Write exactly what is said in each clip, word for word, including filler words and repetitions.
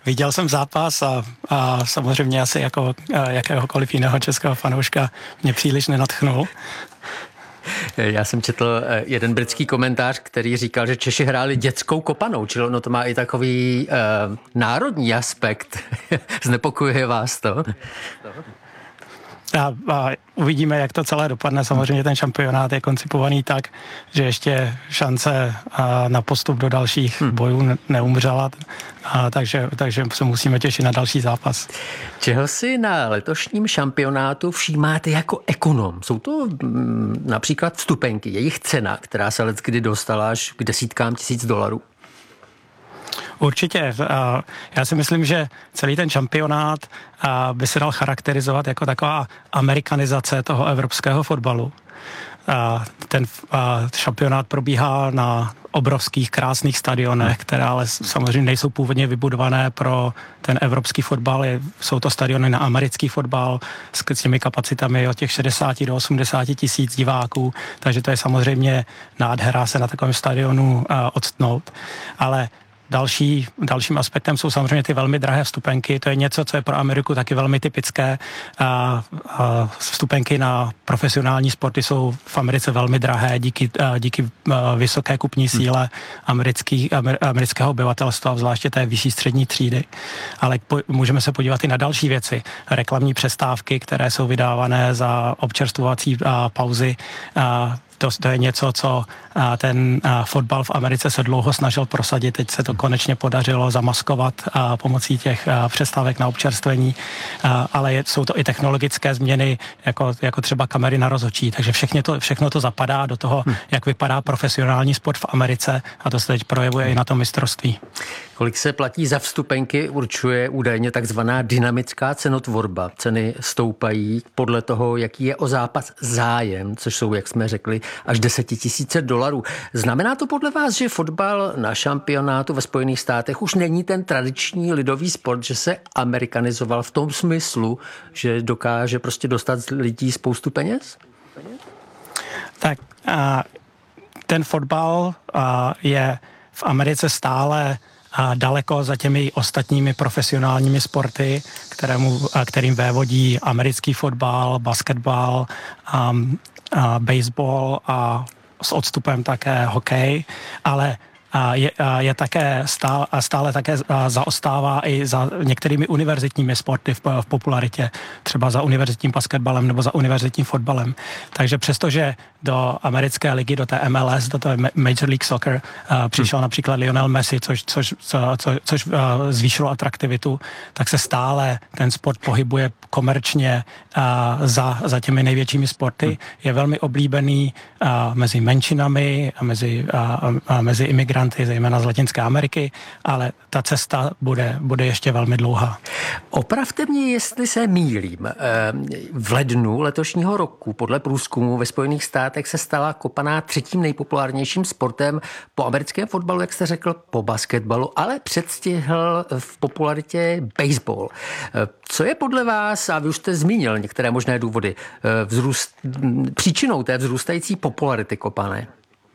viděl jsem zápas a, a samozřejmě asi jako jakéhokoliv jiného českého fanouška mě příliš nenadchnul. Já jsem četl jeden britský komentář, který říkal, že Češi hráli dětskou kopanou, čili ono to má i takový uh, národní aspekt. Znepokojuje vás to? A, a uvidíme, jak to celé dopadne. Samozřejmě ten šampionát je koncipovaný tak, že ještě šance a, na postup do dalších hmm. bojů ne, neumřela, a, takže, takže se musíme těšit na další zápas. Čeho si na letošním šampionátu všímáte jako ekonom? Jsou to m, například vstupenky, jejich cena, která se leckdy dostala až k desítkám tisíc dolarů? Určitě. Já si myslím, že celý ten šampionát by se dal charakterizovat jako taková amerikanizace toho evropského fotbalu. Ten šampionát probíhá na obrovských, krásných stadionech, které ale samozřejmě nejsou původně vybudované pro ten evropský fotbal. Jsou to stadiony na americký fotbal s těmi kapacitami od těch šedesát do osmdesáti tisíc diváků, takže to je samozřejmě nádhera se na takovém stadionu odstnout. Ale Další, dalším aspektem jsou samozřejmě ty velmi drahé vstupenky. To je něco, co je pro Ameriku taky velmi typické. A, a vstupenky na profesionální sporty jsou v Americe velmi drahé díky, díky vysoké kupní síle americký, amer, amerického obyvatelstva, zvláště té vyšší střední třídy. Ale po, můžeme se podívat i na další věci. Reklamní přestávky, které jsou vydávané za občerstvovací a, pauzy. A, To, to je něco, co a, ten a, fotbal v Americe se dlouho snažil prosadit. Teď se to konečně podařilo zamaskovat a, pomocí těch a, přestávek na občerstvení, a, ale je, jsou to i technologické změny, jako, jako třeba kamery na rozhodčí. Takže všechno to, všechno to zapadá do toho, hmm. jak vypadá profesionální sport v Americe a to se teď projevuje i na tom mistrovství. Kolik se platí za vstupenky, určuje údajně takzvaná dynamická cenotvorba. Ceny stoupají podle toho, jaký je o zápas zájem, což jsou, jak jsme řekli, až desetitisíce dolarů. Znamená to podle vás, že fotbal na šampionátu ve Spojených státech už není ten tradiční lidový sport, že se amerikanizoval v tom smyslu, že dokáže prostě dostat z lidí spoustu peněz? Tak a ten fotbal a, je v Americe stále a daleko za těmi ostatními profesionálními sporty, kterému, a kterým vévodí americký fotbal, basketbal, um, a baseball a s odstupem také hokej, ale je, je také stále, stále také zaostává i za některými univerzitními sporty v, v popularitě, třeba za univerzitním basketbalem nebo za univerzitním fotbalem. Takže přestože do americké ligy, do té M L S, do té Major League Soccer přišel hmm. například Lionel Messi, což, což, co, co, což zvýšilo atraktivitu, tak se stále ten sport pohybuje komerčně za, za těmi největšími sporty. Hmm. Je velmi oblíbený mezi menšinami a mezi, a, a mezi imigranty, zejména z Latinské Ameriky, ale ta cesta bude, bude ještě velmi dlouhá. Opravte mě, jestli se mýlím. V lednu letošního roku podle průzkumu ve Spojených státech se stala kopaná třetím nejpopulárnějším sportem po americkém fotbalu, jak jste řekl, po basketbalu, ale předstihl v popularitě baseball. Co je podle vás, a vy už jste zmínil některé možné důvody, vzrůst, příčinou té vzrůstající popularity kopané?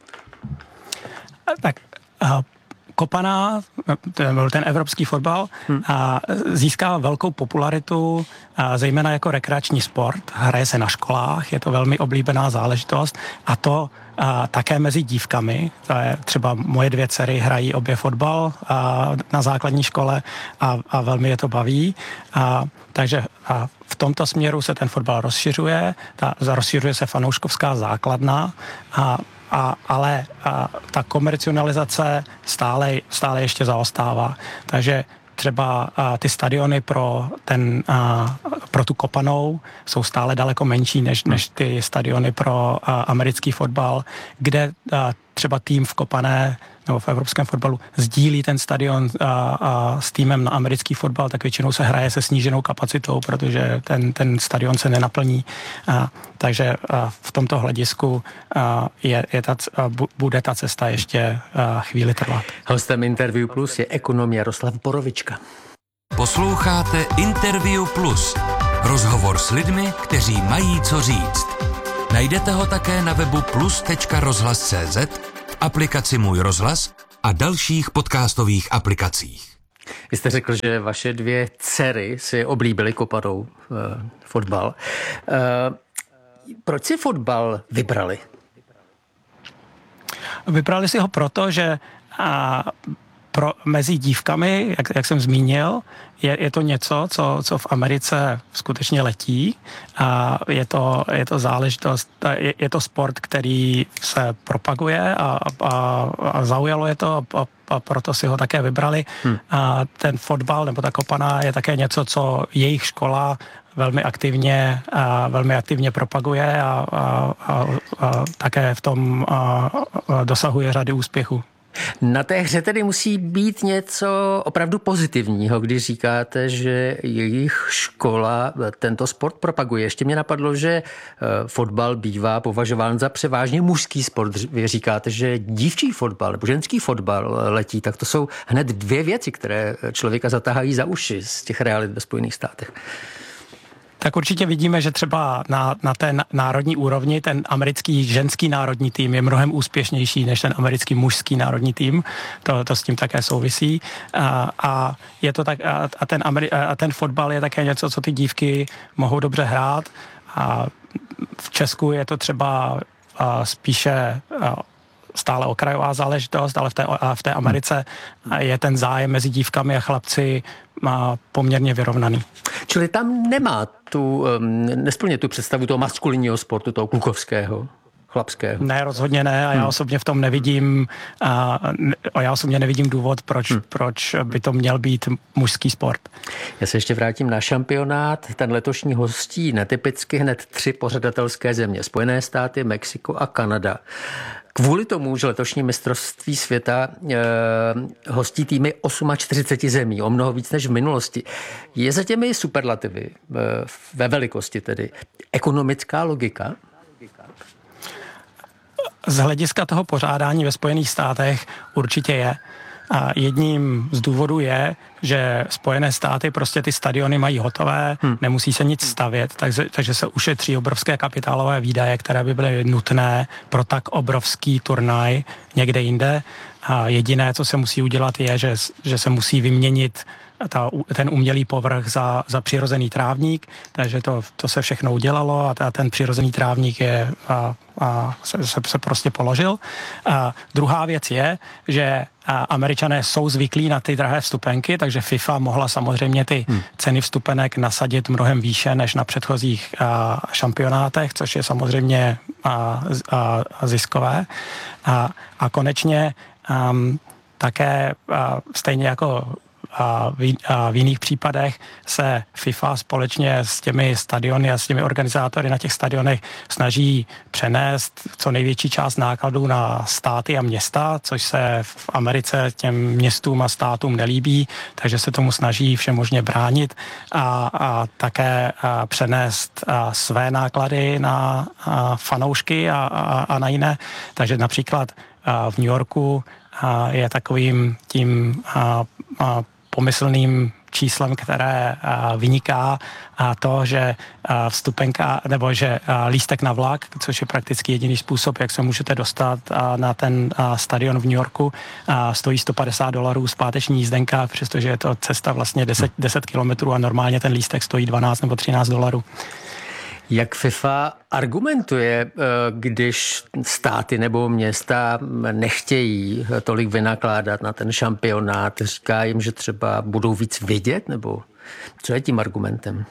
Tak a kopaná, ten byl ten evropský fotbal, hmm. a získává velkou popularitu, a zejména jako rekreační sport. Hraje se na školách, je to velmi oblíbená záležitost a to a také mezi dívkami. To je třeba moje dvě dcery hrají obě fotbal a na základní škole a, a velmi je to baví. A, takže a v tomto směru se ten fotbal rozšiřuje, ta, rozšiřuje se fanouškovská základna a A, ale a, ta komercionalizace stále, stále ještě zaostává. Takže třeba a, ty stadiony pro, ten, a, pro tu kopanou jsou stále daleko menší než, než ty stadiony pro a, americký fotbal, kde a, třeba tým v kopané nebo v evropském fotbalu sdílí ten stadion a, a s týmem na americký fotbal, tak většinou se hraje se sníženou kapacitou, protože ten, ten stadion se nenaplní. A, takže a v tomto hledisku a, je, je ta, a bude ta cesta ještě a, chvíli trvat. Hostem Interview Plus je ekonom Jaroslav Borovička. Posloucháte Interview Plus. Rozhovor s lidmi, kteří mají co říct. Najdete ho také na webu plus tečka rozhlas tečka cé zet, v aplikaci Můj rozhlas a dalších podcastových aplikacích. Vy jste řekl, že vaše dvě dcery si oblíbily kopanou eh, fotbal. Eh, proč si fotbal vybrali? Vybrali si ho proto, že a, pro, mezi dívkami, jak, jak jsem zmínil, je, je to něco, co, co v Americe skutečně letí. A je to, je to záležitost, je, je to sport, který se propaguje a, a, a zaujalo je to a, a proto si ho také vybrali. Hmm. A ten fotbal nebo ta kopaná je také něco, co jejich škola velmi aktivně, a velmi aktivně propaguje a, a, a, a také v tom a, a dosahuje řady úspěchů. Na té hře tedy musí být něco opravdu pozitivního, když říkáte, že jejich škola tento sport propaguje. Ještě mě napadlo, že fotbal bývá považován za převážně mužský sport. Vy říkáte, že dívčí fotbal nebo ženský fotbal letí, tak to jsou hned dvě věci, které člověka zatáhají za uši z těch realit ve Spojených státech. Tak určitě vidíme, že třeba na, na té národní úrovni ten americký ženský národní tým je mnohem úspěšnější než ten americký mužský národní tým. To, to s tím také souvisí. A, a, je to tak, a, a, ten Ameri- a ten fotbal je také něco, co ty dívky mohou dobře hrát. A v Česku je to třeba a, spíše a, stále okrajová záležitost, ale v té, v té Americe je ten zájem mezi dívkami a chlapci má poměrně vyrovnaný. Čili tam nemá tu, nesplně tu představu toho maskulinního sportu, toho klukovského, chlapského. Ne, rozhodně ne a já hmm. osobně v tom nevidím a, a já osobně nevidím důvod, proč, hmm. proč by to měl být mužský sport. Já se ještě vrátím na šampionát. Ten letošní hostí netypicky hned tři pořadatelské země. Spojené státy, Mexiko a Kanada. Kvůli tomu, že letošní mistrovství světa eh, hostí týmy čtyřicet osm zemí, o mnoho víc než v minulosti. Je za těmi superlativy eh, ve velikosti tedy ekonomická logika? Z hlediska toho pořádání ve Spojených státech určitě je. A jedním z důvodů je, že Spojené státy prostě ty stadiony mají hotové, hmm. nemusí se nic stavět, takže, takže se ušetří obrovské kapitálové výdaje, které by byly nutné pro tak obrovský turnaj někde jinde. A jediné, co se musí udělat, je, že, že se musí vyměnit ta, ten umělý povrch za, za přirozený trávník, takže to, to se všechno udělalo a, ta, ten přirozený trávník je a, a se, se, se prostě položil. A druhá věc je, že Američané jsou zvyklí na ty drahé vstupenky, takže FIFA mohla samozřejmě ty hmm. ceny vstupenek nasadit mnohem výše než na předchozích a, šampionátech, což je samozřejmě a, a, a ziskové. A, a konečně um, také a, stejně jako A v, a v jiných případech se FIFA společně s těmi stadiony a s těmi organizátory na těch stadionech snaží přenést co největší část nákladů na státy a města, což se v Americe těm městům a státům nelíbí, takže se tomu snaží všemožně bránit a, a také a přenést a své náklady na a fanoušky a, a, a na jiné. Takže například a v New Yorku a je takovým tím a, a pomyslným číslem, které a, vyniká a to, že a, vstupenka nebo že a, lístek na vlak, což je prakticky jediný způsob, jak se můžete dostat a, na ten a, stadion v New Yorku, a, stojí sto padesát dolarů zpáteční jízdenka, přestože je to cesta vlastně deset, deset kilometrů a normálně ten lístek stojí dvanáct nebo třináct dolarů. Jak FIFA argumentuje, když státy nebo města nechtějí tolik vynakládat na ten šampionát? Říká jim, že třeba budou víc vědět? Nebo co je tím argumentem?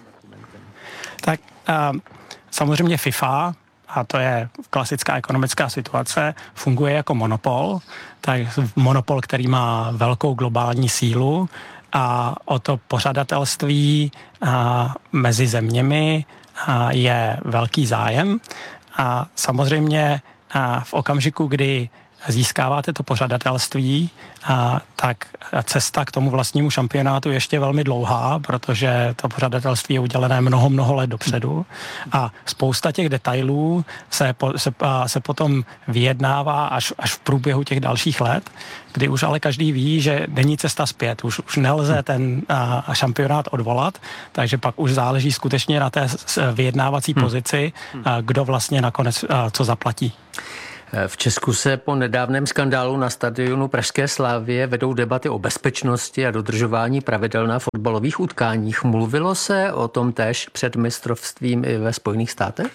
Tak um, samozřejmě FIFA, a to je klasická ekonomická situace, funguje jako monopol, tak monopol, který má velkou globální sílu a o to pořadatelství a, mezi zeměmi a, je velký zájem a samozřejmě a, v okamžiku, kdy získáváte to pořadatelství, a, tak cesta k tomu vlastnímu šampionátu je ještě velmi dlouhá, protože to pořadatelství je udělené mnoho, mnoho let dopředu a spousta těch detailů se, po, se, a, se potom vyjednává až, až v průběhu těch dalších let, kdy už ale každý ví, že není cesta zpět, už, už nelze ten a, šampionát odvolat, takže pak už záleží skutečně na té vyjednávací pozici, a, kdo vlastně nakonec a, co zaplatí. V Česku se po nedávném skandálu na stadionu Pražské Slavie vedou debaty o bezpečnosti a dodržování pravidel na fotbalových utkáních. Mluvilo se o tom též před mistrovstvím i ve Spojených státech?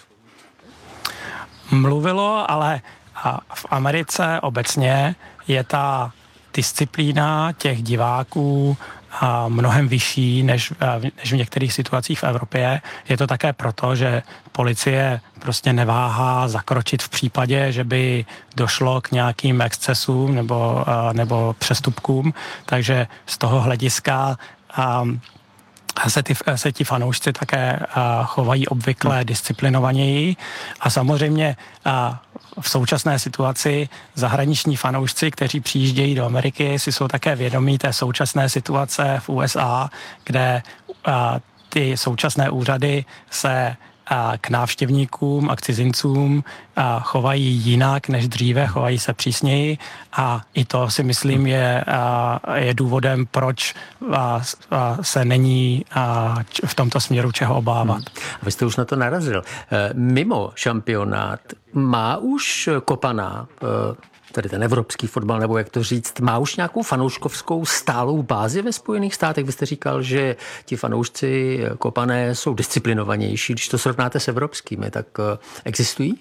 Mluvilo, ale v Americe obecně je ta disciplína těch diváků a mnohem vyšší než, než v některých situacích v Evropě. Je to také proto, že policie prostě neváhá zakročit v případě, že by došlo k nějakým excesům nebo, nebo přestupkům. Takže z toho hlediska um, se, ty, se ti fanoušci také uh, chovají obvykle disciplinovaněji a samozřejmě uh, v současné situaci zahraniční fanoušci, kteří přijíždějí do Ameriky, si jsou také vědomí té současné situace v U S A, kde uh, ty současné úřady se k návštěvníkům a k cizincům chovají jinak než dříve, chovají se přísněji a i to si myslím je, je důvodem, proč se není v tomto směru čeho obávat. Hmm. Vy jste už na to narazil. Mimo šampionát má už kopaná tedy ten evropský fotbal, nebo jak to říct, má už nějakou fanouškovskou stálou bázi ve Spojených státech? Vy jste říkal, že ti fanoušci kopané jsou disciplinovanější. Když to srovnáte s evropskými, tak existují?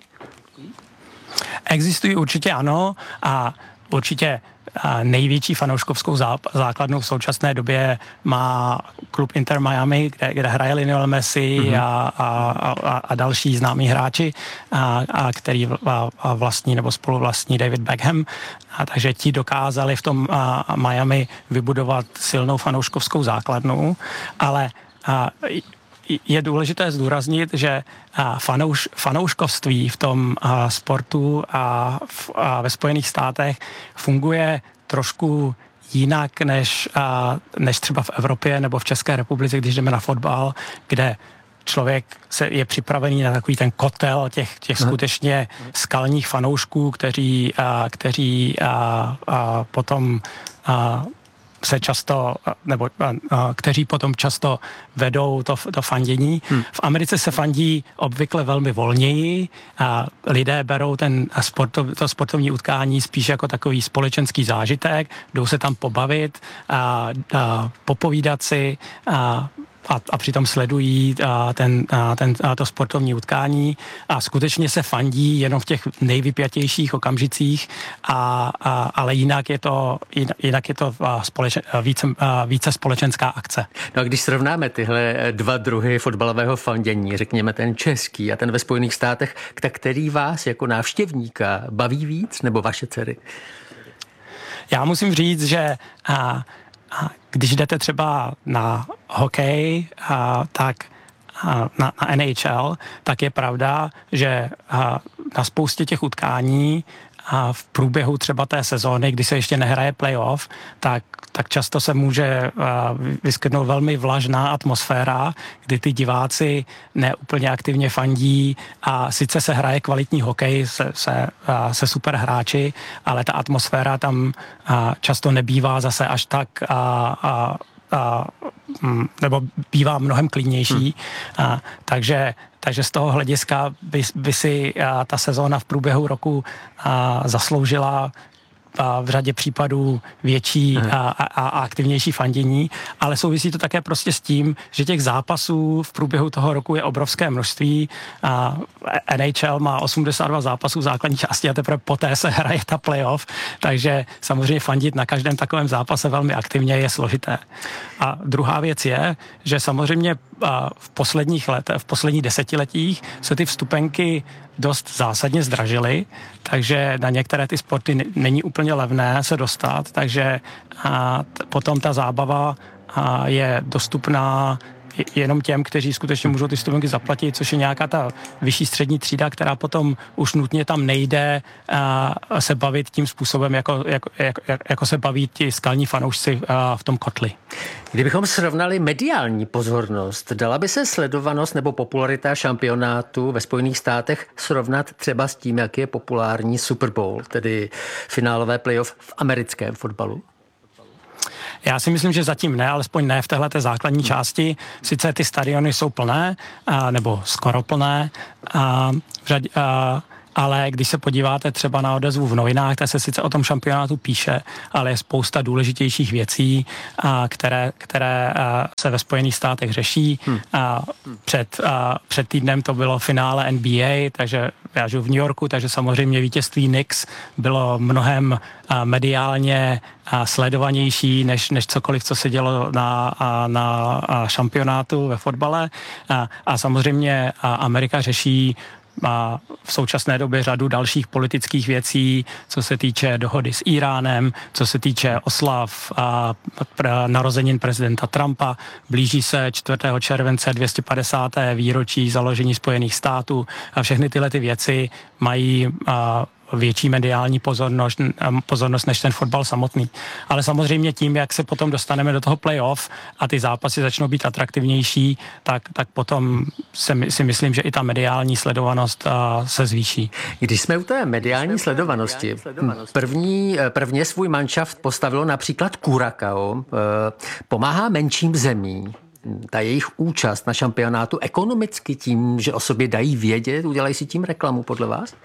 Existují určitě ano a určitě největší fanouškovskou základnu v současné době má klub Inter Miami, kde, kde hraje Lionel Messi mm-hmm. a, a, a, a další známí hráči, a, a který a vlastní nebo spoluvlastní David Beckham. A takže ti dokázali v tom a, Miami vybudovat silnou fanouškovskou základnu, ale a, je důležité zdůraznit, že fanouš, fanouškovství v tom sportu a, v, a ve Spojených státech funguje trošku jinak než, než třeba v Evropě nebo v České republice, když jdeme na fotbal, kde člověk se je připravený na takový ten kotel těch, těch skutečně skalních fanoušků, kteří, kteří a, a potom a, se často, nebo a, a, kteří potom často vedou to, to fandění. Hmm. V Americe se fandí obvykle velmi volněji a lidé berou ten sportov, to sportovní utkání spíš jako takový společenský zážitek, jdou se tam pobavit a, a popovídat si a A, a přitom sledují a, ten, a, ten, a to sportovní utkání a skutečně se fandí jenom v těch nejvypjatějších okamžicích, a, a, ale jinak je to, jinak je to a, společen, a více, a, více společenská akce. No a když srovnáme tyhle dva druhy fotbalového fandění, řekněme ten český a ten ve Spojených státech, tak který vás jako návštěvníka baví víc, nebo vaše dcery? Já musím říct, že a, a když jdete třeba na hokej, a, tak a, na, na N H L, tak je pravda, že a, na spoustě těch utkání a v průběhu třeba té sezóny, kdy se ještě nehraje playoff, tak, tak často se může vyskytnout velmi vlažná atmosféra, kdy ty diváci neúplně aktivně fandí a sice se hraje kvalitní hokej se, se, se super hráči, ale ta atmosféra tam často nebývá zase až tak a, a, a, nebo bývá mnohem klidnější. Hmm. A, takže Takže z toho hlediska by, by si a, ta sezóna v průběhu roku a, zasloužila a, v řadě případů větší a, a, a aktivnější fandění, ale souvisí to také prostě s tím, že těch zápasů v průběhu toho roku je obrovské množství. A N H L má osmdesát dva zápasů v základní části a teprve poté se hraje ta playoff, takže samozřejmě fandit na každém takovém zápase velmi aktivně je složité. A druhá věc je, že samozřejmě v posledních letech, v posledních desetiletích se ty vstupenky dost zásadně zdražily, takže na některé ty sporty není úplně levné se dostat, takže a potom ta zábava a je dostupná jenom těm, kteří skutečně můžou ty vstupenky zaplatit, což je nějaká ta vyšší střední třída, která potom už nutně tam nejde a, se bavit tím způsobem, jako, jako, jako, jako se baví ti skalní fanoušci a, v tom kotli. Kdybychom srovnali mediální pozornost, dala by se sledovanost nebo popularita šampionátu ve Spojených státech srovnat třeba s tím, jak je populární Super Bowl, tedy finálové playoff v americkém fotbalu? Já si myslím, že zatím ne, alespoň ne v téhleté základní části. Sice ty stadiony jsou plné, a, nebo skoro plné, a, a, ale když se podíváte třeba na odezvu v novinách, tak se sice o tom šampionátu píše, ale je spousta důležitějších věcí, a které, které a, se ve Spojených státech řeší. Hmm. A před, a, před týdnem to bylo finále N B A, takže já žiju v New Yorku, takže samozřejmě vítězství Knicks bylo mnohem a, mediálně a, sledovanější než, než cokoliv, co se dělo na, a, na a šampionátu ve fotbale. A, a samozřejmě a Amerika řeší má v současné době řadu dalších politických věcí, co se týče dohody s Iránem, co se týče oslav a narozenin prezidenta Trumpa. Blíží se čtvrtého července dvě stě padesáté výročí založení Spojených států a všechny tyhle ty věci mají a, větší mediální pozornost, pozornost než ten fotbal samotný. Ale samozřejmě tím, jak se potom dostaneme do toho playoff a ty zápasy začnou být atraktivnější, tak, tak potom se, si myslím, že i ta mediální sledovanost uh, se zvýší. Když jsme u té mediální sledovanosti, první, prvně svůj manšaft postavilo například Curacao, pomáhá menším zemím. Ta jejich účast na šampionátu ekonomicky tím, že o sobě dají vědět, udělají si tím reklamu podle vás?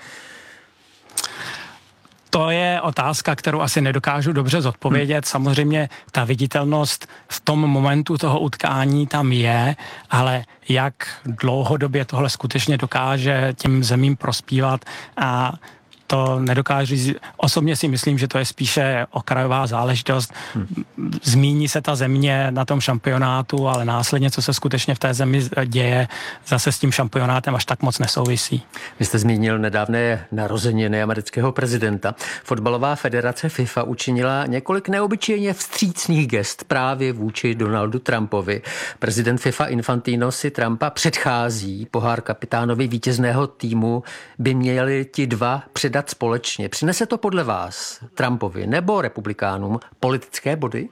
To je otázka, kterou asi nedokážu dobře zodpovědět. Samozřejmě ta viditelnost v tom momentu toho utkání tam je, ale jak dlouhodobě tohle skutečně dokáže těm zemím prospívat a to nedokážu říct. Osobně si myslím, že to je spíše okrajová záležitost. Zmíní se ta země na tom šampionátu, ale následně, co se skutečně v té zemi děje, zase s tím šampionátem až tak moc nesouvisí. Vy jste zmínil nedávné narozeniny amerického prezidenta. Fotbalová federace FIFA učinila několik neobyčejně vstřícných gest právě vůči Donaldu Trumpovi. Prezident FIFA Infantino si Trumpa předchází. Pohár kapitánovi vítězného týmu by měli ti dva předat společně. Přinese to podle vás Trumpovi nebo republikánům politické body?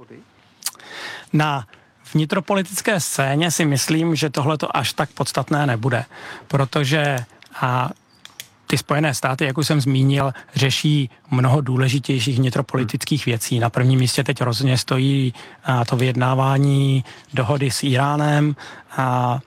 Na vnitropolitické scéně si myslím, že tohle to až tak podstatné nebude, protože a ty Spojené státy, jak už jsem zmínil, řeší mnoho důležitějších vnitropolitických věcí. Na prvním místě teď rozhodně stojí a, to vyjednávání dohody s Iránem a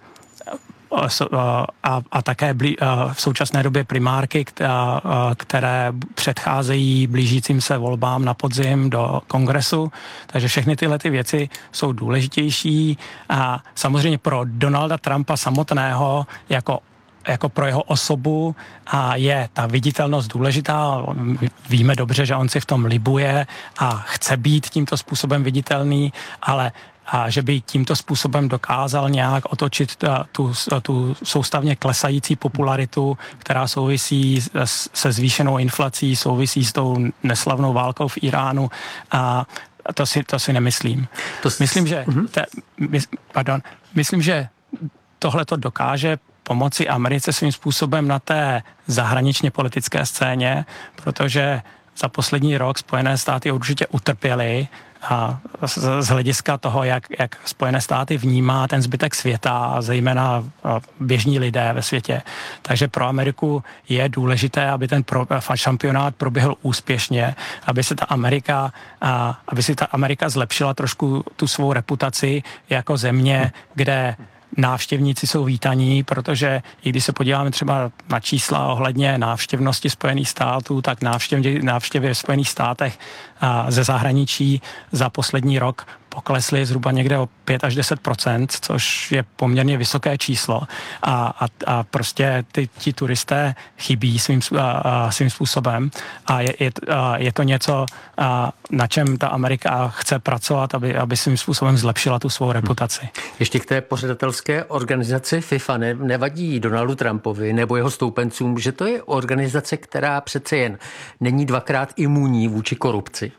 A, a také blí, a v současné době primárky, která, které předcházejí blížícím se volbám na podzim do kongresu. Takže všechny tyhle ty věci jsou důležitější a samozřejmě pro Donalda Trumpa samotného jako jako pro jeho osobu a je ta viditelnost důležitá. Víme dobře, že on si v tom libuje a chce být tímto způsobem viditelný, ale a že by tímto způsobem dokázal nějak otočit tu, tu soustavně klesající popularitu, která souvisí se zvýšenou inflací, souvisí s tou neslavnou válkou v Iránu a to si, to si nemyslím. To si... Myslím, že te, pardon, myslím, že tohle to dokáže pomoci Americe svým způsobem na té zahraničně politické scéně, protože za poslední rok Spojené státy určitě utrpěly a z, z hlediska toho, jak, jak Spojené státy vnímá ten zbytek světa a zejména běžní lidé ve světě. Takže pro Ameriku je důležité, aby ten pro, šampionát proběhl úspěšně, aby se ta Amerika, a, aby si ta Amerika zlepšila trošku tu svou reputaci jako země, kde návštěvníci jsou vítaní, protože i když se podíváme třeba na čísla ohledně návštěvnosti Spojených států, tak návštěvy, návštěvy v Spojených státech a ze zahraničí za poslední rok poklesly zhruba někde o pět až deset procent, což je poměrně vysoké číslo. A, a, a prostě ty, ti turisté chybí svým, a, svým způsobem. A je, je, a je to něco, a, na čem ta Amerika chce pracovat, aby, aby svým způsobem zlepšila tu svou reputaci. Ještě k té pořadatelské organizaci FIFA ne, nevadí Donaldu Trumpovi nebo jeho stoupencům, že to je organizace, která přece jen není dvakrát imunní vůči korupci.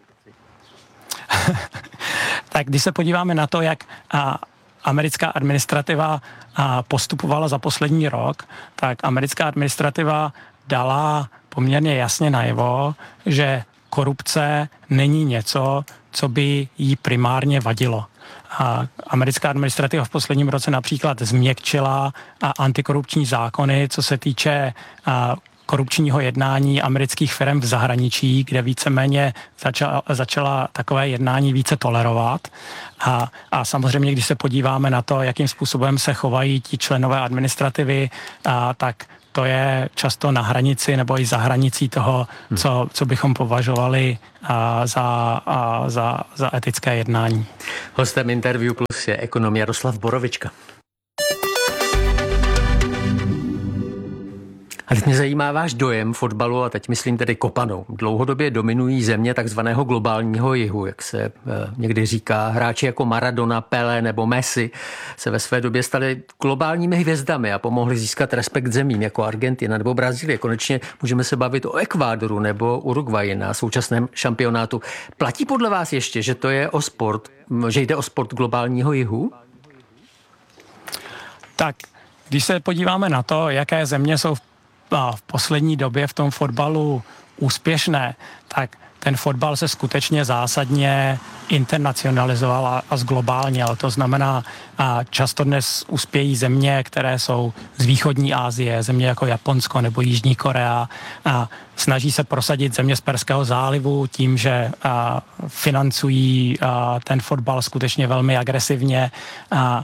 Tak když se podíváme na to, jak a, americká administrativa a, postupovala za poslední rok, tak americká administrativa dala poměrně jasně najevo, že korupce není něco, co by jí primárně vadilo. A americká administrativa v posledním roce například změkčila a antikorupční zákony, co se týče a, korupčního jednání amerických firm v zahraničí, kde víceméně začala, začala takové jednání více tolerovat. A, a samozřejmě, když se podíváme na to, jakým způsobem se chovají ti členové administrativy, a, tak to je často na hranici nebo i za hranicí toho, co, co bychom považovali a, za, a, za, za etické jednání. Hostem Interview Plus je ekonom Jaroslav Borovička. A teď mě zajímá váš dojem fotbalu, a teď myslím tedy kopanou. Dlouhodobě dominují země takzvaného globálního jihu, jak se e, někdy říká. Hráči jako Maradona, Pelé nebo Messi se ve své době stali globálními hvězdami a pomohli získat respekt zemím jako Argentina nebo Brazílie. Konečně můžeme se bavit o Ekvádoru nebo Uruguayi na současném šampionátu. Platí podle vás ještě, že to je o sport, že jde o sport globálního jihu? Tak, když se podíváme na to, jaké země jsou v v poslední době v tom fotbalu úspěšné, tak ten fotbal se skutečně zásadně internacionalizoval a, a zglobálněl. To znamená, a často dnes uspějí země, které jsou z východní Asie, země jako Japonsko nebo Jižní Korea, a snaží se prosadit země z Perského zálivu tím, že a, financují a, ten fotbal skutečně velmi agresivně. A,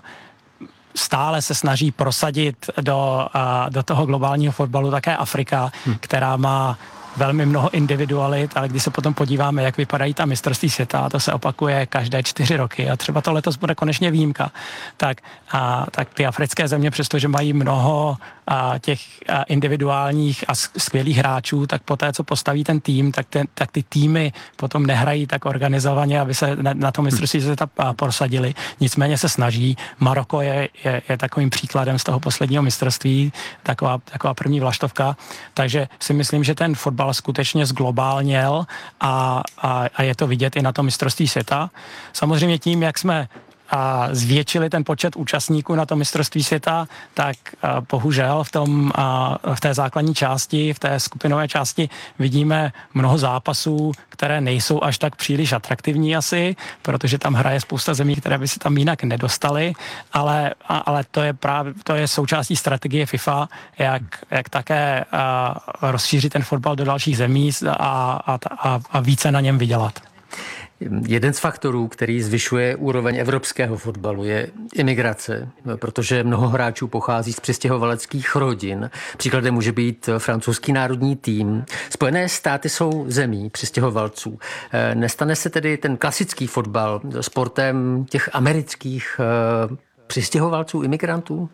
stále se snaží prosadit do, do toho globálního fotbalu také Afrika, hmm. která má velmi mnoho individualit, ale když se potom podíváme, jak vypadají ta mistrovství světa, to se opakuje každé čtyři roky a třeba to letos bude konečně výjimka, tak, a, tak ty africké země, přestože mají mnoho a, těch a, individuálních a skvělých hráčů, tak poté, co postaví ten tým, tak, ten, tak ty týmy potom nehrají tak organizovaně, aby se na, na to mistrovství světa prosadili. Nicméně se snaží. Maroko je, je, je takovým příkladem z toho posledního mistrovství, taková, taková první vlaštovka, takže si myslím, že ten fotbal skutečně zglobálněl a, a, a je to vidět i na tom mistrovství světa. Samozřejmě tím, jak jsme a zvětšili ten počet účastníků na tom mistrovství světa, tak a, bohužel v, tom, a, v té základní části, v té skupinové části vidíme mnoho zápasů, které nejsou až tak příliš atraktivní asi, protože tam hraje spousta zemí, které by se tam jinak nedostaly, ale, a, ale to je právě to je součástí strategie FIFA, jak, jak také a, rozšířit ten fotbal do dalších zemí a, a, a, a více na něm vydělat. Jeden z faktorů, který zvyšuje úroveň evropského fotbalu, je imigrace, protože mnoho hráčů pochází z přistěhovaleckých rodin. Příkladem může být francouzský národní tým. Spojené státy jsou zemí přistěhovalců. Nestane se tedy ten klasický fotbal sportem těch amerických přistěhovalců, imigrantů?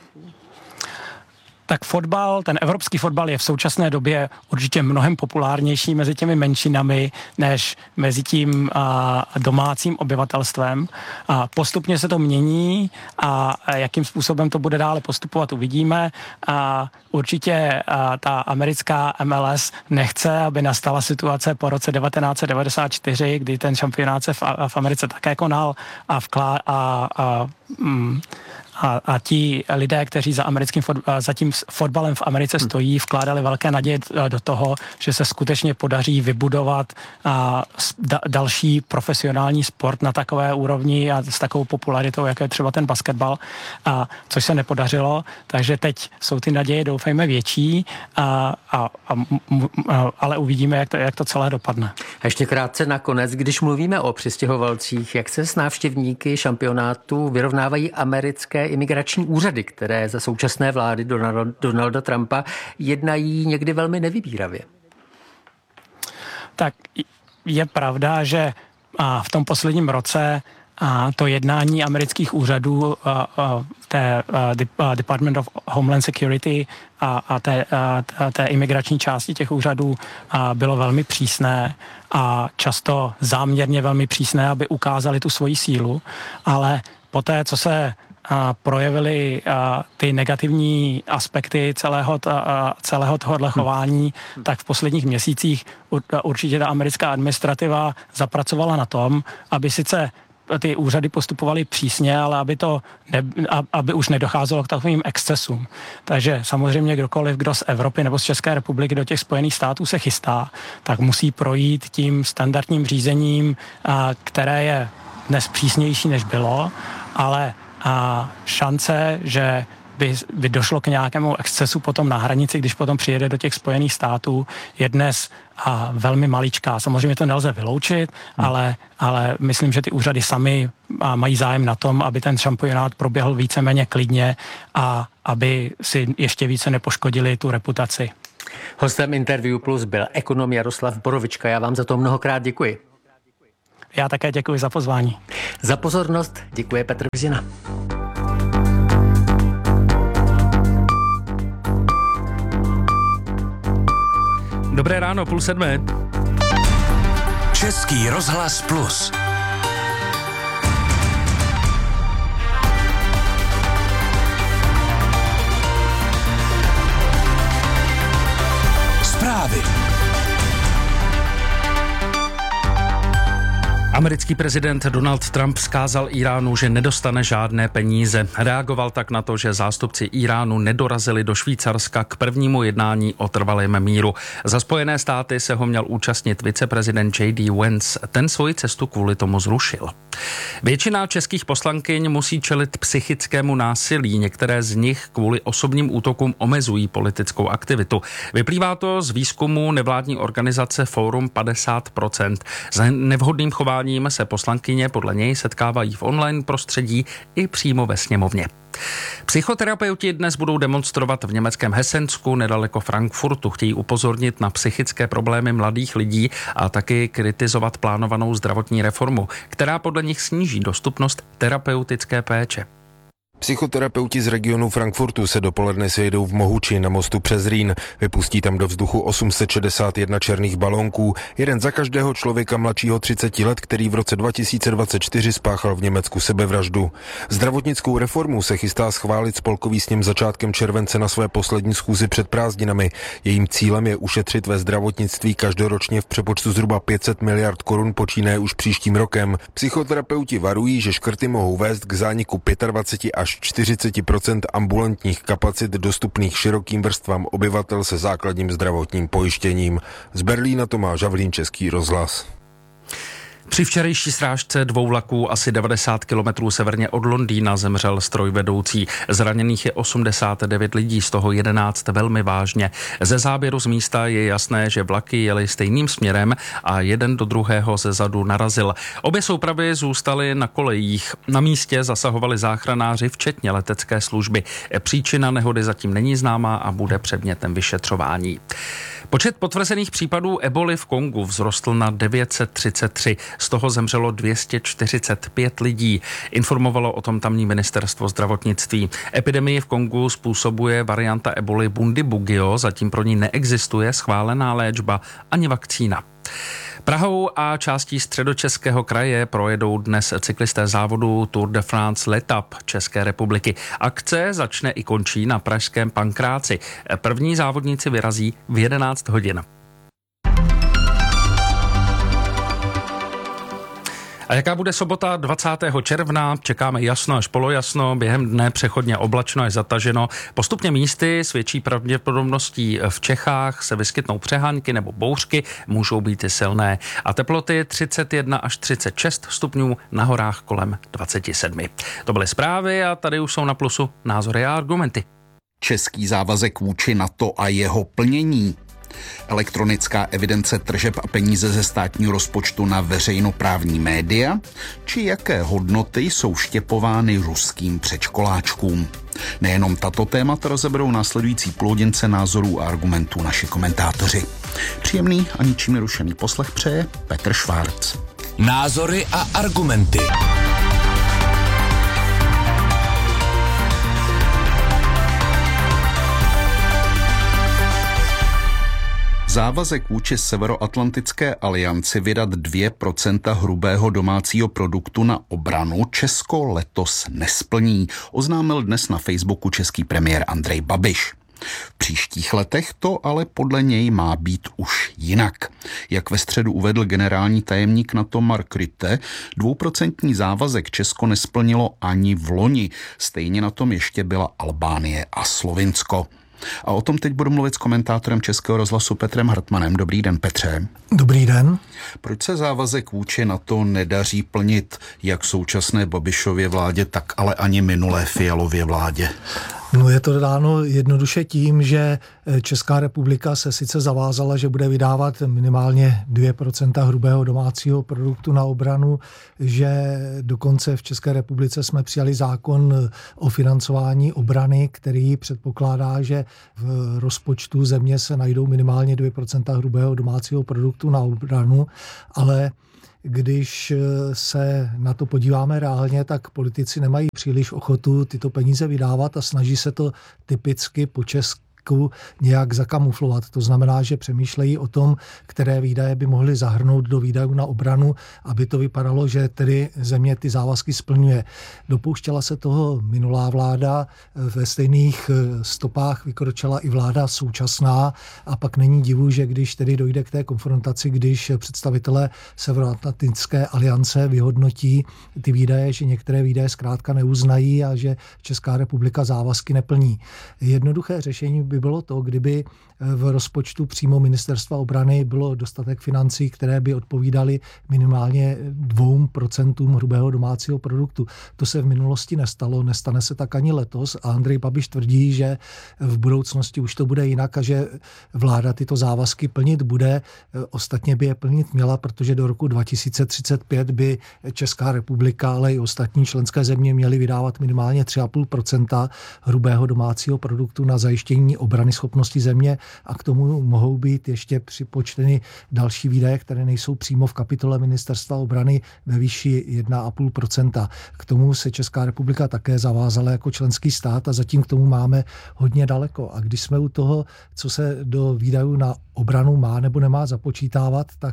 Tak fotbal, ten evropský fotbal je v současné době určitě mnohem populárnější mezi těmi menšinami, než mezi tím a, domácím obyvatelstvem. A postupně se to mění a, a jakým způsobem to bude dále postupovat, uvidíme. A určitě a, ta americká M L S nechce, aby nastala situace po roce devatenáct set devadesát čtyři, kdy ten šampionát se v, v Americe také konal a, vklá, a, a mm, A, a ti lidé, kteří za, americkým fot, za tím fotbalem v Americe stojí, vkládali velké naděje do toho, že se skutečně podaří vybudovat a, da, další profesionální sport na takové úrovni a s takovou popularitou, jako je třeba ten basketbal, a, což se nepodařilo. Takže teď jsou ty naděje, doufejme, větší, a, a, a, a, ale uvidíme, jak to, jak to celé dopadne. A ještě krátce nakonec, když mluvíme o přistěhovalcích, jak se s návštěvníky šampionátu vyrovnávají americké imigrační úřady, které za současné vlády Donalda Trumpa jednají někdy velmi nevybíravě? Tak je pravda, že v tom posledním roce a to jednání amerických úřadů, a, a, té a, Department of Homeland Security a, a, té, a té imigrační části těch úřadů a, bylo velmi přísné a často záměrně velmi přísné, aby ukázali tu svoji sílu, ale poté, co se a projevily a, ty negativní aspekty celého, ta, a, celého tohohle chování, hmm. tak v posledních měsících ur, určitě ta americká administrativa zapracovala na tom, aby sice ty úřady postupovaly přísně, ale aby to ne, aby už nedocházelo k takovým excesům. Takže samozřejmě kdokoliv, kdo z Evropy nebo z České republiky do těch Spojených států se chystá, tak musí projít tím standardním řízením, a, které je dnes přísnější, než bylo, ale a šance, že by, by došlo k nějakému excesu potom na hranici, když potom přijede do těch Spojených států, je dnes a velmi maličká. Samozřejmě to nelze vyloučit, hmm. ale, ale myslím, že ty úřady sami mají zájem na tom, aby ten šampionát proběhl víceméně klidně a, aby si ještě více nepoškodili tu reputaci. Hostem Interview Plus byl ekonom Jaroslav Borovička. Já vám za to mnohokrát děkuji. Já také děkuji za pozvání. Za pozornost děkuje Petr Vizina. Dobré ráno, půl sedmé. Český rozhlas Plus. Zprávy. Americký prezident Donald Trump vzkázal Iránu, že nedostane žádné peníze. Reagoval tak na to, že zástupci Iránu nedorazili do Švýcarska k prvnímu jednání o trvalém míru. Za Spojené státy se ho měl účastnit viceprezident J D Vance. Ten svoji cestu kvůli tomu zrušil. Většina českých poslankyň musí čelit psychickému násilí. Některé z nich kvůli osobním útokům omezují politickou aktivitu. Vyplývá to z výzkumu nevládní organizace Fórum padesát procent. Za nevhodným chováním se poslankyně podle něj setkávají v online prostředí i přímo ve sněmovně. Psychoterapeuti dnes budou demonstrovat v německém Hesensku nedaleko Frankfurtu. Chtějí upozornit na psychické problémy mladých lidí a taky kritizovat plánovanou zdravotní reformu, která podle nich sníží dostupnost terapeutické péče. Psychoterapeuti z regionu Frankfurtu se dopoledne sejdou v Mohuči na mostu přes Rýn. Vypustí tam do vzduchu osm set šedesát jedna černých balónků, jeden za každého člověka mladšího třiceti let, který v roce dva tisíce dvacet čtyři spáchal v Německu sebevraždu. Zdravotnickou reformu se chystá schválit spolkový sněm začátkem července na své poslední schůzi před prázdninami. Jejím cílem je ušetřit ve zdravotnictví každoročně v přepočtu zhruba pět set miliard korun počínaje už příštím rokem. Psychoterapeuti varují, že škrty mohou vést k zániku dvacet pět až čtyřicet procent ambulantních kapacit dostupných širokým vrstvám obyvatel se základním zdravotním pojištěním. Z Berlína Tomáš Havlín, Český rozhlas. Při včerejší srážce dvou vlaků asi devadesát kilometrů severně od Londýna zemřel strojvedoucí. Zraněných je osmdesát devět lidí, z toho jedenáct velmi vážně. Ze záběru z místa je jasné, že vlaky jely stejným směrem a jeden do druhého ze zadu narazil. Obě soupravy zůstaly na kolejích. Na místě zasahovali záchranáři, včetně letecké služby. Příčina nehody zatím není známá a bude předmětem vyšetřování. Počet potvrzených případů eboli v Kongu vzrostl na devět set třicet tři, z toho zemřelo dvě stě čtyřicet pět lidí. Informovalo o tom tamní ministerstvo zdravotnictví. Epidemii v Kongu způsobuje varianta eboli Bundibugyo, zatím pro ní neexistuje schválená léčba ani vakcína. Prahou a částí středočeského kraje projedou dnes cyklisté závodu Tour de France L'Etape České republiky. Akce začne i končí na pražském Pankráci. První závodníci vyrazí v jedenáct hodin. A jaká bude sobota dvacátého června? Čekáme jasno až polojasno, během dne přechodně oblačno až zataženo. Postupně místy s větší pravděpodobností v Čechách se vyskytnou přehánky nebo bouřky, můžou být i silné. A teploty třicet jedna až třicet šest stupňů, na horách kolem dvacet sedm. To byly zprávy a tady už jsou na Plusu názory a argumenty. Český závazek vůči NATO a jeho plnění. Elektronická evidence tržeb a peníze ze státního rozpočtu na veřejnoprávní média, či jaké hodnoty jsou štěpovány ruským předškoláčkům. Nejenom tato témata rozeberou následující půlhodince názorů a argumentů naši komentátoři. Příjemný a ničím nerušený poslech přeje Petr Švárc. Názory a argumenty. Závazek vůči Severoatlantické alianci vydat dvě procenta hrubého domácího produktu na obranu Česko letos nesplní, oznámil dnes na Facebooku český premiér Andrej Babiš. V příštích letech to ale podle něj má být už jinak. Jak ve středu uvedl generální tajemník NATO Mark Rutte, dvouprocentní závazek Česko nesplnilo ani v loni. Stejně na tom ještě byla Albánie a Slovinsko. A o tom teď budu mluvit s komentátorem Českého rozhlasu Petrem Hartmanem. Dobrý den, Petře. Dobrý den. Proč se závazek vůči NATO nedaří plnit jak současné Babišově vládě, tak ale ani minulé Fialově vládě? No je to dáno jednoduše tím, že Česká republika se sice zavázala, že bude vydávat minimálně dvě procenta hrubého domácího produktu na obranu, že dokonce v České republice jsme přijali zákon o financování obrany, který předpokládá, že v rozpočtu země se najdou minimálně dvě procenta hrubého domácího produktu na obranu, ale když se na to podíváme reálně, tak politici nemají příliš ochotu tyto peníze vydávat a snaží se to typicky po česku nějak zakamuflovat. To znamená, že přemýšlejí o tom, které výdaje by mohly zahrnout do výdajů na obranu, aby to vypadalo, že tedy země ty závazky splňuje. Dopouštěla se toho minulá vláda, ve stejných stopách vykročila i vláda současná a pak není divu, že když tedy dojde k té konfrontaci, když představitelé Severoatlantické aliance vyhodnotí ty výdaje, že některé výdaje zkrátka neuznají a že Česká republika závazky neplní. Jednoduché řešení by bylo to, kdyby v rozpočtu přímo ministerstva obrany bylo dostatek financí, které by odpovídaly minimálně dvou procentům hrubého domácího produktu. To se v minulosti nestalo, nestane se tak ani letos a Andrej Babiš tvrdí, že v budoucnosti už to bude jinak a že vláda tyto závazky plnit bude. Ostatně by je plnit měla, protože do roku dva tisíce třicet pět by Česká republika, ale i ostatní členské země měly vydávat minimálně tři a půl procenta hrubého domácího produktu na zajištění obrany schopnosti země a k tomu mohou být ještě připočteny další výdaje, které nejsou přímo v kapitole ministerstva obrany ve výši jedna a půl procenta. K tomu se Česká republika také zavázala jako členský stát a zatím k tomu máme hodně daleko. A když jsme u toho, co se do výdajů na obranu má nebo nemá započítávat, tak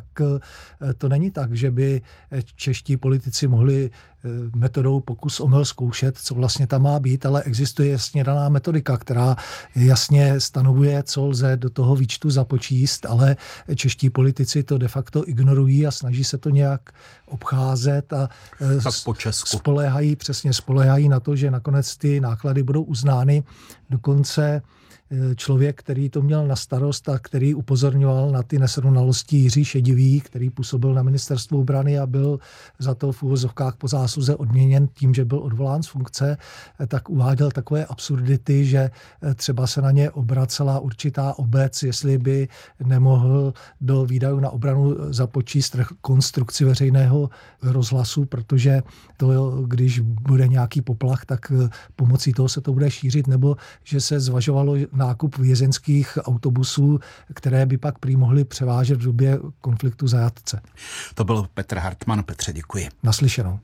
to není tak, že by čeští politici mohli metodou pokus omyl zkoušet, co vlastně tam má být, ale existuje jasně daná metodika, která jasně stanovuje, co lze do toho výčtu započíst, ale čeští politici to de facto ignorují a snaží se to nějak obcházet a tak po Česku. spoléhají, přesně spoléhají na to, že nakonec ty náklady budou uznány. Dokonce člověk, který to měl na starost a který upozorňoval na ty nesrovnalosti, Jiří Šedivý, který působil na ministerstvu obrany a byl za to v uvozovkách po zásluze odměněn tím, že byl odvolán z funkce, tak uváděl takové absurdity, že třeba se na ně obracela určitá obec, jestli by nemohl do výdajů na obranu započíst rekonstrukci veřejného rozhlasu, protože to, když bude nějaký poplach, tak pomocí toho se to bude šířit, nebo že se zvažovalo nákup vězeňských autobusů, které by pak prý mohly převážet v době konfliktu zajatce. To byl Petr Hartmann. Petře, děkuji. Naslyšenou.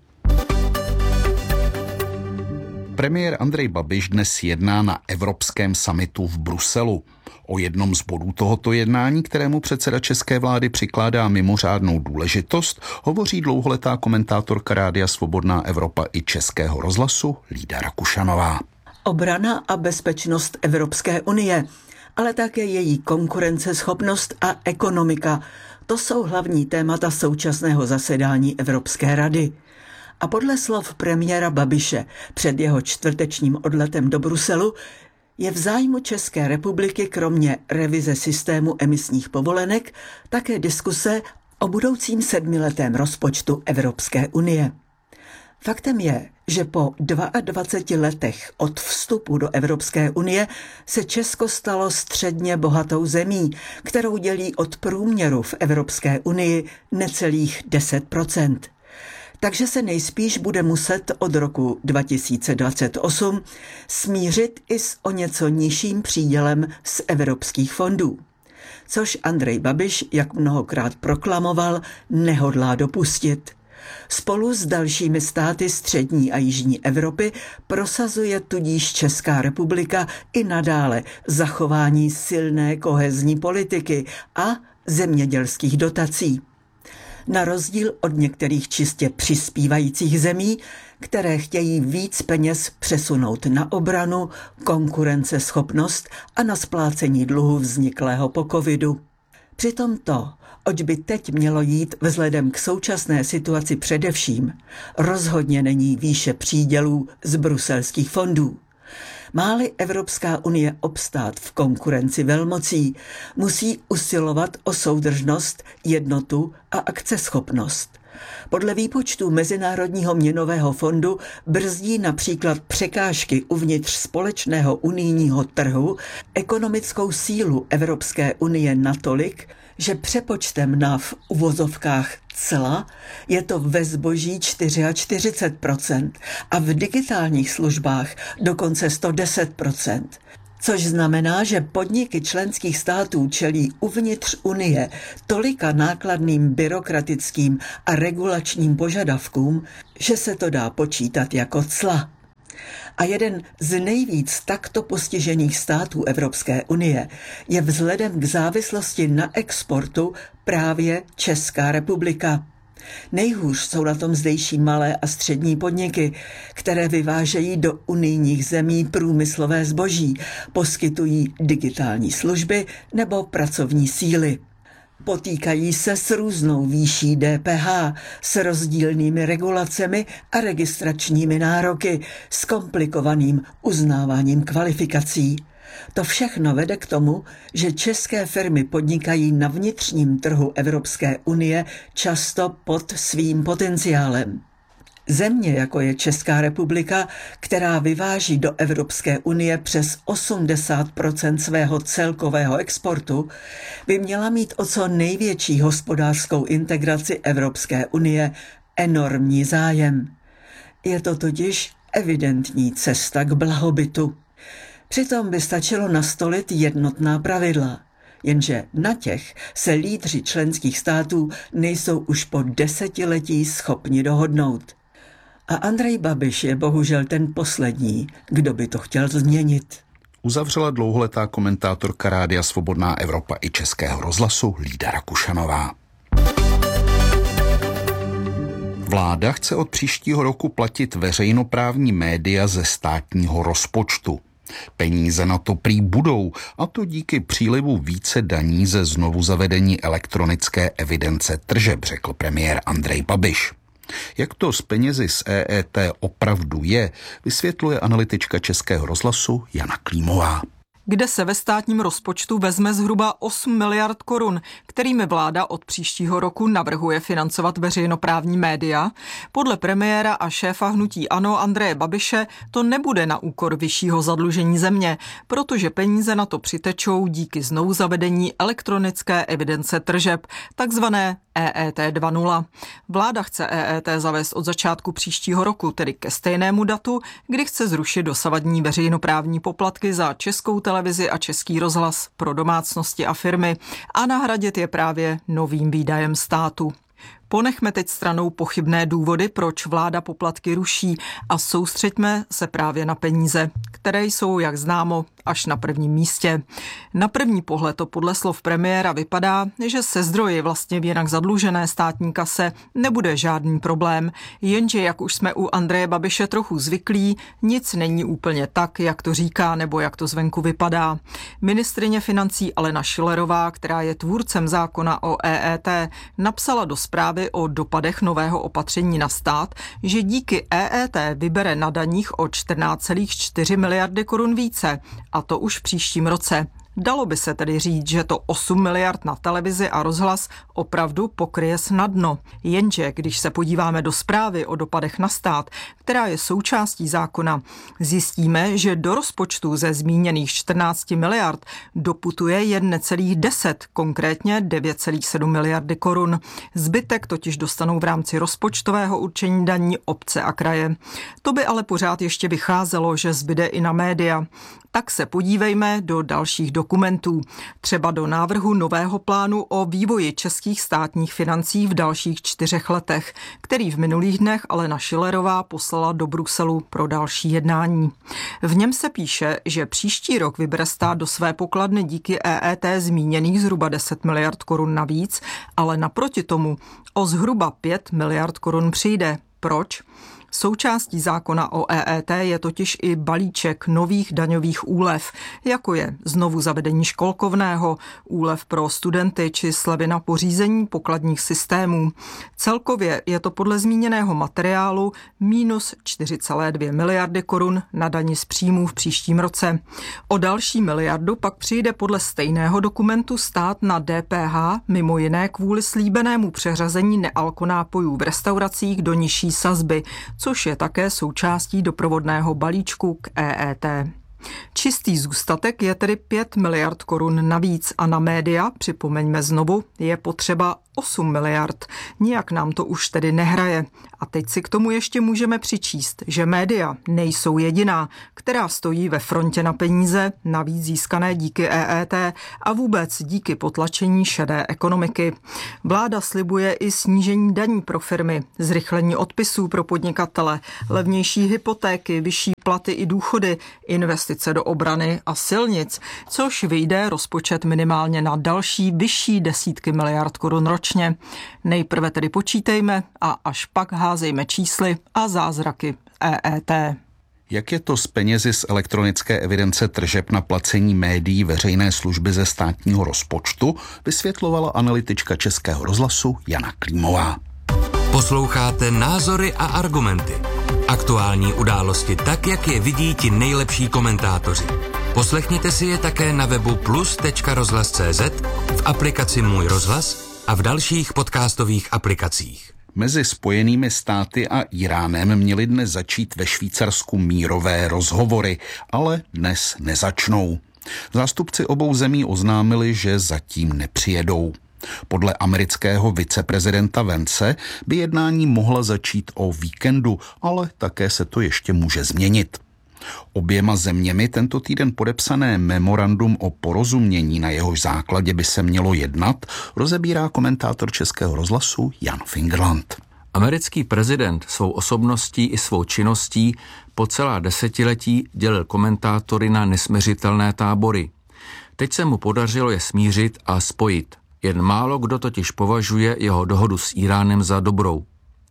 Premiér Andrej Babiš dnes jedná na Evropském summitu v Bruselu. O jednom z bodů tohoto jednání, kterému předseda české vlády přikládá mimořádnou důležitost, hovoří dlouholetá komentátorka Rádia Svobodná Evropa i Českého rozhlasu Lída Rakušanová. Obrana a bezpečnost Evropské unie, ale také její konkurenceschopnost a ekonomika. To jsou hlavní témata současného zasedání Evropské rady. A podle slov premiéra Babiše před jeho čtvrtečním odletem do Bruselu je v zájmu České republiky kromě revize systému emisních povolenek také diskuse o budoucím sedmiletém rozpočtu Evropské unie. Faktem je, že po dvaceti dvou letech od vstupu do Evropské unie se Česko stalo středně bohatou zemí, kterou dělí od průměru v Evropské unii necelých deset procent. Takže se nejspíš bude muset od roku dva tisíce dvacet osm smířit i s o něco nižším přídělem z evropských fondů. Což Andrej Babiš, jak mnohokrát proklamoval, nehodlá dopustit. Spolu s dalšími státy střední a jižní Evropy prosazuje tudíž Česká republika i nadále zachování silné kohezní politiky a zemědělských dotací. Na rozdíl od některých čistě přispívajících zemí, které chtějí víc peněz přesunout na obranu, konkurenceschopnost a na splácení dluhu vzniklého po covidu. Přitom to, oč by teď mělo jít vzhledem k současné situaci především, rozhodně není výše přídělů z bruselských fondů. Má-li Evropská unie obstát v konkurenci velmocí, musí usilovat o soudržnost, jednotu a akceschopnost. Podle výpočtu Mezinárodního měnového fondu brzdí například překážky uvnitř společného unijního trhu ekonomickou sílu Evropské unie natolik, že přepočtem na v uvozovkách cla je to ve zboží čtyřicet čtyři procent a v digitálních službách dokonce sto deset procent. Což znamená, že podniky členských států čelí uvnitř Unie tolika nákladným byrokratickým a regulačním požadavkům, že se to dá počítat jako cla. A jeden z nejvíc takto postižených států Evropské unie je vzhledem k závislosti na exportu právě Česká republika. Nejhůř jsou na tom zdejší malé a střední podniky, které vyvážejí do unijních zemí průmyslové zboží, poskytují digitální služby nebo pracovní síly. Potýkají se s různou výší D P H, s rozdílnými regulacemi a registračními nároky, s komplikovaným uznáváním kvalifikací. To všechno vede k tomu, že české firmy podnikají na vnitřním trhu Evropské unie často pod svým potenciálem. Země, jako je Česká republika, která vyváží do Evropské unie přes osmdesát procent svého celkového exportu, by měla mít o co největší hospodářskou integraci Evropské unie enormní zájem. Je to totiž evidentní cesta k blahobytu. Přitom by stačilo nastolit jednotná pravidla, jenže na těch se lídři členských států nejsou už po desetiletí schopni dohodnout. A Andrej Babiš je bohužel ten poslední, kdo by to chtěl změnit. Uzavřela dlouholetá komentátorka Rádia Svobodná Evropa i Českého rozhlasu Lída Rakušanová. Vláda chce od příštího roku platit veřejnoprávní média ze státního rozpočtu. Peníze na to prý budou, a to díky přílivu více daní ze znovu zavedení elektronické evidence tržeb, řekl premiér Andrej Babiš. Jak to s penězi z E E T opravdu je, vysvětluje analytička Českého rozhlasu Jana Klímová. Kde se ve státním rozpočtu vezme zhruba osm miliard korun, kterými vláda od příštího roku navrhuje financovat veřejnoprávní média. Podle premiéra a šéfa hnutí ANO Andreje Babiše to nebude na úkor vyššího zadlužení země, protože peníze na to přitečou díky znovu zavedení elektronické evidence tržeb, takzvané E E T dva tečka nula. Vláda chce E E T zavést od začátku příštího roku, tedy ke stejnému datu, kdy chce zrušit dosavadní veřejnoprávní poplatky za Českou televizi a Český rozhlas pro domácnosti a firmy a nahradit je právě novým výdajem státu. Ponechme teď stranou pochybné důvody, proč vláda poplatky ruší a soustřeďme se právě na peníze, které jsou, jak známo, až na prvním místě. Na první pohled to podle slov premiéra vypadá, že se zdroji vlastně v jinak zadlužené státní kase nebude žádný problém, jenže jak už jsme u Andreje Babiše trochu zvyklí, nic není úplně tak, jak to říká nebo jak to zvenku vypadá. Ministryně financí Alena Schillerová, která je tvůrcem zákona o E E T, napsala do zprávy o dopadech nového opatření na stát, že díky E E T vybere na daních o čtrnáct celá čtyři miliardy korun více, a to už v příštím roce. Dalo by se tedy říct, že to osm miliard na televizi a rozhlas opravdu pokryje snadno. Jenže když se podíváme do zprávy o dopadech na stát, která je součástí zákona, zjistíme, že do rozpočtu ze zmíněných čtrnáct miliard doputuje jen necelých deset, konkrétně devět celá sedm miliardy korun. Zbytek totiž dostanou v rámci rozpočtového určení daní obce a kraje. To by ale pořád ještě vycházelo, že zbyde i na média. Tak se podívejme do dalších dokumentů, třeba do návrhu nového plánu o vývoji českých státních financí v dalších čtyřech letech, který v minulých dnech Alena Schillerová poslala do Bruselu pro další jednání. V něm se píše, že příští rok vybere stát do své pokladny díky E E T zmíněných zhruba deset miliard korun navíc, ale naproti tomu o zhruba pět miliard korun přijde. Proč? Součástí zákona o E E T je totiž i balíček nových daňových úlev, jako je znovu zavedení školkovného, úlev pro studenty či slevy na pořízení pokladních systémů. Celkově je to podle zmíněného materiálu minus čtyři celé dvě miliardy korun na dani z příjmů v příštím roce. O další miliardu pak přijde podle stejného dokumentu stát na D P H, mimo jiné kvůli slíbenému přeřazení nealkonápojů v restauracích do nižší sazby, což je také součástí doprovodného balíčku k E E T. Čistý zůstatek je tedy pět miliard korun navíc a na média, připomeňme znovu, je potřeba osm miliard. Nijak nám to už tedy nehraje. A teď si k tomu ještě můžeme přičíst, že média nejsou jediná, která stojí ve frontě na peníze, navíc získané díky E E T a vůbec díky potlačení šedé ekonomiky. Vláda slibuje i snížení daní pro firmy, zrychlení odpisů pro podnikatele, levnější hypotéky, vyšší platy i důchody, investice do obrany a silnic, což vyjde rozpočet minimálně na další vyšší desítky miliard korun ročně. Nejprve tedy počítejme a až pak házejme čísly a zázraky E E T. Jak je to s penězi z elektronické evidence tržeb na placení médií veřejné služby ze státního rozpočtu, vysvětlovala analytička Českého rozhlasu Jana Klímová. Posloucháte Názory a argumenty. Aktuální události tak, jak je vidí ti nejlepší komentátoři. Poslechněte si je také na webu plus tečka rozhlas tečka cé zet, v aplikaci Můj rozhlas a v dalších podcastových aplikacích. Mezi Spojenými státy a Iránem měly dnes začít ve Švýcarsku mírové rozhovory, ale dnes nezačnou. Zástupci obou zemí oznámili, že zatím nepřijedou. Podle amerického viceprezidenta Vance by jednání mohla začít o víkendu, ale také se to ještě může změnit. Oběma zeměmi tento týden podepsané memorandum o porozumění, na jehož základě by se mělo jednat, rozebírá komentátor Českého rozhlasu Jan Fingerland. Americký prezident svou osobností i svou činností po celá desetiletí dělil komentátory na nesmiřitelné tábory. Teď se mu podařilo je smířit a spojit. Jen málo kdo totiž považuje jeho dohodu s Íránem za dobrou.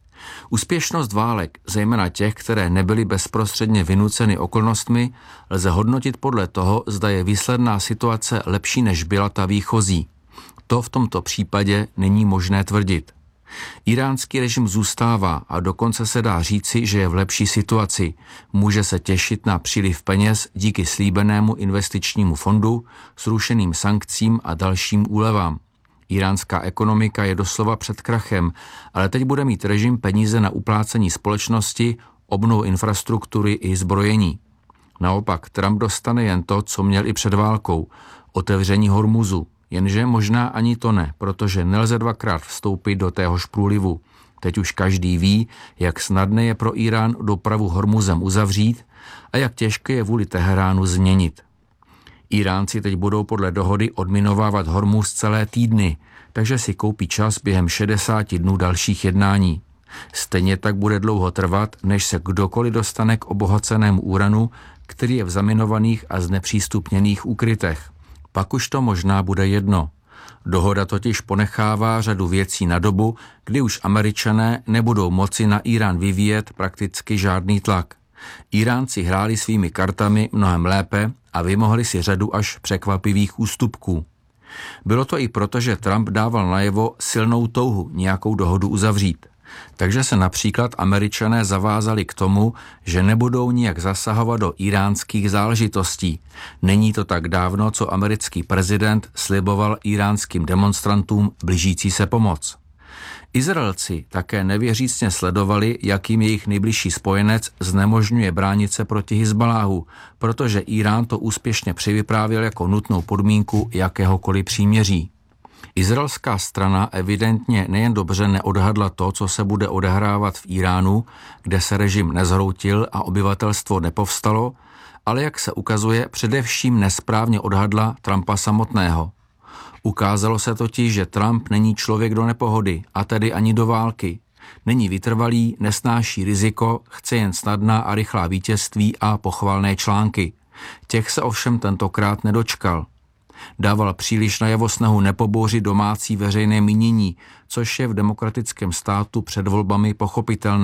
Úspěšnost válek, zejména těch, které nebyly bezprostředně vynuceny okolnostmi, lze hodnotit podle toho, zda je výsledná situace lepší než byla ta výchozí. To v tomto případě není možné tvrdit. Iránský režim zůstává a dokonce se dá říci, že je v lepší situaci. Může se těšit na příliv peněz díky slíbenému investičnímu fondu, zrušeným sankcím a dalším úlevám. Iránská ekonomika je doslova před krachem, ale teď bude mít režim peníze na uplácení společnosti, obnovu infrastruktury i zbrojení. Naopak Trump dostane jen to, co měl i před válkou, otevření Hormuzu. Jenže možná ani to ne, protože nelze dvakrát vstoupit do téhož průlivu. Teď už každý ví, jak snadné je pro Irán dopravu Hormuzem uzavřít a jak těžké je vůli Teheránu změnit. Iránci teď budou podle dohody odminovávat Hormuz celé týdny, takže si koupí čas během šedesáti dnů dalších jednání. Stejně tak bude dlouho trvat, než se kdokoliv dostane k obohacenému uranu, který je v zaminovaných a znepřístupněných úkrytech. Pak už to možná bude jedno. Dohoda totiž ponechává řadu věcí na dobu, kdy už Američané nebudou moci na Irán vyvíjet prakticky žádný tlak. Iránci hráli svými kartami mnohem lépe a vymohli si řadu až překvapivých ústupků. Bylo to i proto, že Trump dával najevo silnou touhu nějakou dohodu uzavřít. Takže se například Američané zavázali k tomu, že nebudou nijak zasahovat do iránských záležitostí. Není to tak dávno, co americký prezident sliboval iránským demonstrantům blížící se pomoc. Izraelci také nevěřícně sledovali, jakým jejich nejbližší spojenec znemožňuje bránit se proti Hizbaláhu, protože Irán to úspěšně přivyprávěl jako nutnou podmínku jakéhokoliv příměří. Izraelská strana evidentně nejen dobře neodhadla to, co se bude odehrávat v Iránu, kde se režim nezhroutil a obyvatelstvo nepovstalo, ale jak se ukazuje, především nesprávně odhadla Trumpa samotného. Ukázalo se totiž, že Trump není člověk do nepohody, a tedy ani do války. Není vytrvalý, nesnáší riziko, chce jen snadná a rychlá vítězství a pochvalné články. Těch se ovšem tentokrát nedočkal. Dával příliš najevo snahu nepobouřit domácí veřejné mínění, což je v demokratickém státu před volbami pochopitelné.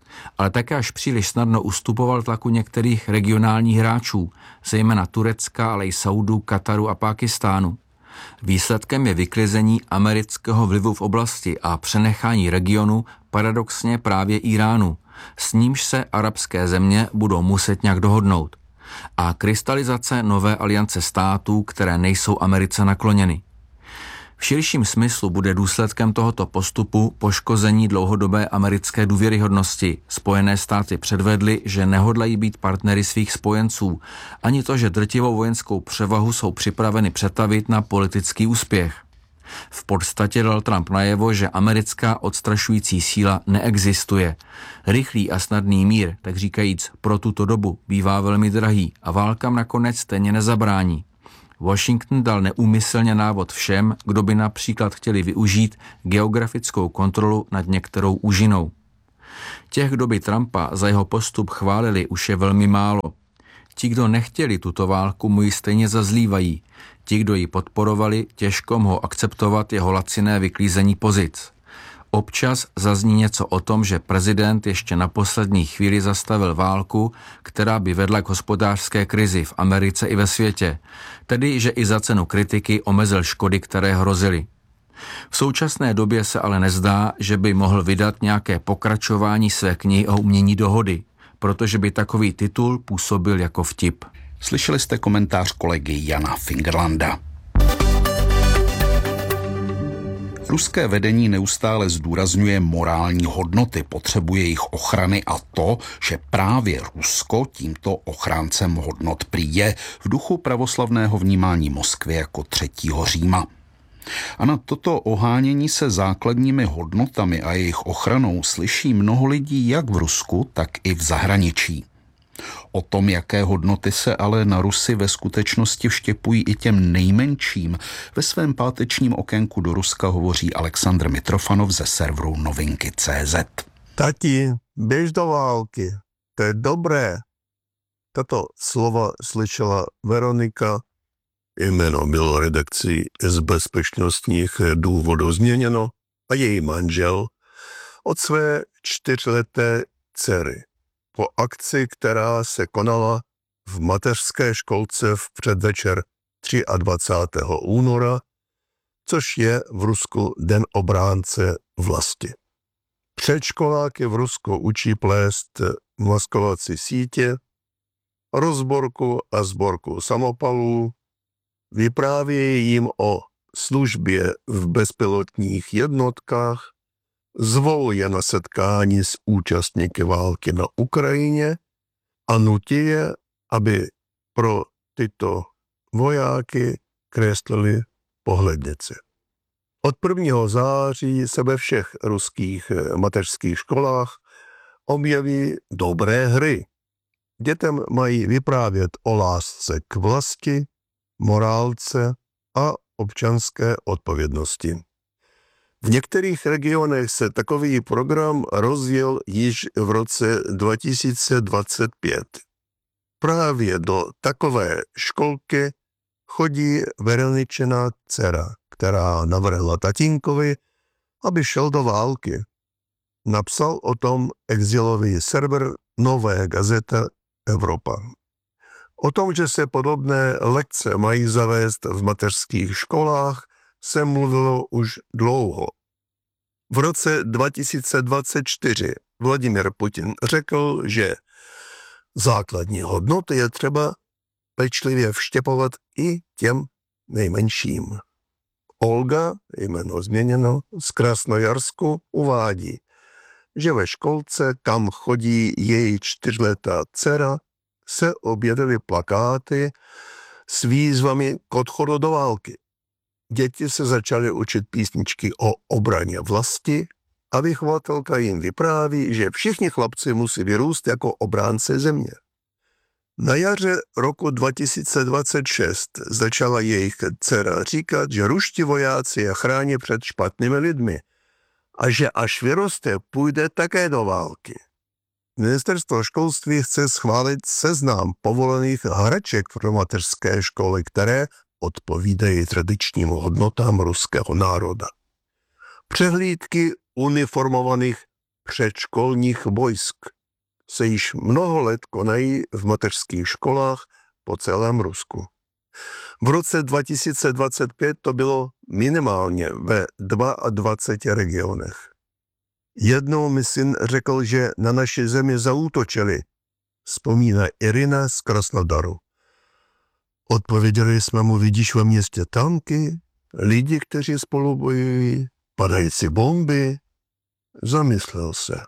ale také až příliš snadno ustupoval tlaku některých regionálních hráčů, zejména Turecka, ale i Saudu, Kataru a Pákistánu. Výsledkem je vyklizení amerického vlivu v oblasti a přenechání regionu paradoxně právě Iránu, s nímž se arabské země budou muset nějak dohodnout, a krystalizace nové aliance států, které nejsou Americe nakloněny. V širším smyslu bude důsledkem tohoto postupu poškození dlouhodobé americké důvěryhodnosti. Spojené státy předvedly, že nehodlají být partnery svých spojenců, ani to, že drtivou vojenskou převahu jsou připraveny přetavit na politický úspěch. V podstatě dal Trump najevo, že americká odstrašující síla neexistuje. Rychlý a snadný mír, tak říkajíc pro tuto dobu, bývá velmi drahý a válkám nakonec stejně nezabrání. Washington dal neúmyslně návod všem, kdo by například chtěli využít geografickou kontrolu nad některou úžinou. Těch, kdo by Trumpa za jeho postup chválili, už je velmi málo. Ti, kdo nechtěli tuto válku, mu ji stejně zazlívají. Ti, kdo ji podporovali, těžko mohou akceptovat jeho laciné vyklízení pozic. Občas zazní něco o tom, že prezident ještě na poslední chvíli zastavil válku, která by vedla k hospodářské krizi v Americe i ve světě, tedy že i za cenu kritiky omezil škody, které hrozily. V současné době se ale nezdá, že by mohl vydat nějaké pokračování své knihy o umění dohody, protože by takový titul působil jako vtip. Slyšeli jste komentář kolegy Jana Fingerlanda. Ruské vedení neustále zdůrazňuje morální hodnoty, potřebuje jejich ochrany a to, že právě Rusko tímto ochráncem hodnot prý je v duchu pravoslavného vnímání Moskvy jako třetího Říma. A na toto ohánění se základními hodnotami a jejich ochranou slyší mnoho lidí jak v Rusku, tak i v zahraničí. O tom, jaké hodnoty se ale na Rusy ve skutečnosti vštěpují i těm nejmenším, ve svém pátečním okénku do Ruska hovoří Aleksandr Mitrofanov ze serveru novinky tečka cé zet. Tati, běž do války, to je dobré. Tato slova slyšela Veronika. Jméno bylo redakcí z bezpečnostních důvodů změněno a její manžel od své čtyřleté dcery. Po akci, která se konala v mateřské školce v předvečer dvacátého třetího února, což je v Rusku Den obránce vlasti. Předškoláky v Rusku učí plést maskovací sítě, rozborku a sborku samopalů, vyprávějí jim o službě v bezpilotních jednotkách, zvou je na setkání s účastníky války na Ukrajině a nutí je, aby pro tyto vojáky kreslili pohlednici. Od prvního září se ve všech ruských mateřských školách objeví dobré hry. Dětem mají vyprávět o lásce k vlasti, morálce a občanské odpovědnosti. V některých regionech se takový program rozjel již v roce dva tisíce dvacet pět. Právě do takové školky chodí Veroničina dcera, která navrhla tatínkovi, aby šel do války. Napsal o tom exilový server Nové gazeta Evropa. O tom, že se podobné lekce mají zavést v mateřských školách, se mluvilo už dlouho. V roce dva tisíce dvacet čtyři Vladimir Putin řekl, že základní hodnoty je třeba pečlivě vštěpovat i těm nejmenším. Olga, jméno změněno, z Krasnojarsku uvádí, že ve školce, kam chodí její čtyřletá dcera, se objevily plakáty s výzvami k odchodu do války. Děti se začaly učit písničky o obraně vlasti a vychovatelka jim vypráví, že všichni chlapci musí vyrůst jako obránce země. Na jaře roku dva tisíce dvacet šest začala jejich dcera říkat, že ruští vojáci je chrání před špatnými lidmi a že až vyroste, půjde také do války. Ministerstvo školství chce schválit seznam povolených hraček pro mateřské školy, které odpovídají tradičním hodnotám ruského národa. Přehlídky uniformovaných předškolních vojsk se již mnoho let konají v mateřských školách po celém Rusku. V roce dva tisíce dvacet pět to bylo minimálně ve dvaceti dvou regionech. Jednou mi syn řekl, že na naši zemi zaútočili, vzpomíná Irina z Krasnodaru. Odpověděli jsme mu, vidíš ve městě tanky, lidi, kteří spolu bojují, padající bomby. Zamyslel se.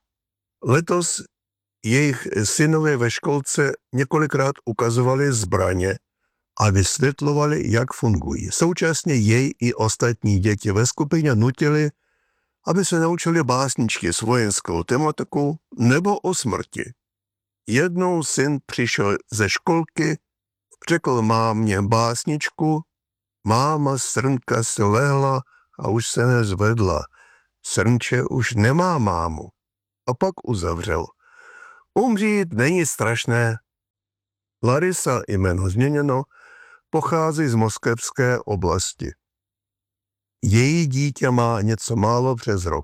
Letos jejich synové ve školce několikrát ukazovali zbraně a vysvětlovali, jak fungují. Současně jej i ostatní děti ve skupině nutili, aby se naučili básničky s vojenskou tematikou nebo o smrti. Jednou syn přišel ze školky, řekl mámě básničku, máma srnka se lehla a už se nezvedla. Srnče už nemá mámu. A pak uzavřel. Umřít není strašné. Larisa, jméno změněno, pochází z moskevské oblasti. Její dítě má něco málo přes rok.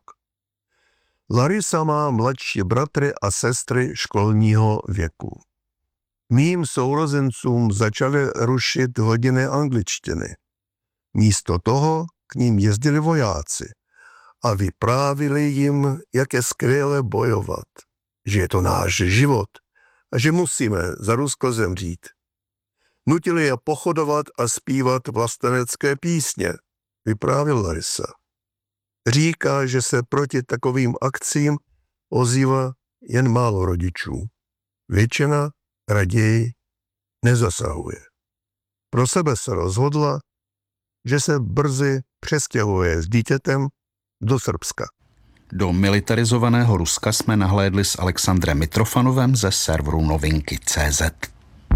Larisa má mladší bratry a sestry školního věku. Mým sourozencům začaly rušit hodiny angličtiny. Místo toho k ním jezdili vojáci a vyprávili jim, jak je skvěle bojovat, že je to náš život a že musíme za Rusko zemřít. Nutili je pochodovat a zpívat vlastenecké písně, vyprávěl Larisa. Říká, že se proti takovým akcím ozývá jen málo rodičů. Většina raději nezasahuje. Pro sebe se rozhodla, že se brzy přestěhuje s dítětem do Srbska. Do militarizovaného Ruska jsme nahlédli s Alexandrem Mitrofanovem ze serveru novinky tečka cé zet.